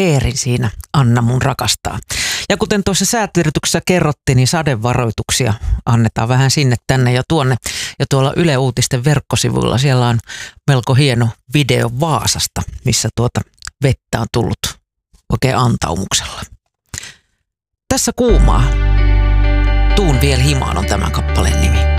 Eerin siinä Anna mun rakastaa. Ja kuten tuossa säätiedotuksessa kerrottiin, niin sadevaroituksia annetaan vähän sinne, tänne ja tuonne. Ja tuolla Yle Uutisten verkkosivuilla siellä on melko hieno video Vaasasta, missä vettä on tullut oikein antaumuksella. Tässä kuumaa. Tuun vielä himaan on tämän kappaleen nimi.